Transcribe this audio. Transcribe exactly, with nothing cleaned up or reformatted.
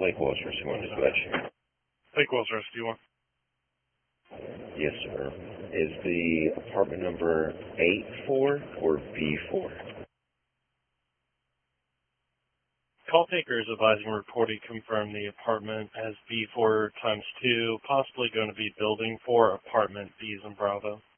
Lake Walls Rescue One dispatch. Lake Walls Rescue One. Yes, sir. Is the apartment number eight four or B four? Call taker is advising reporting confirm the apartment as B four times two, possibly going to be building four, apartment B's and Bravo.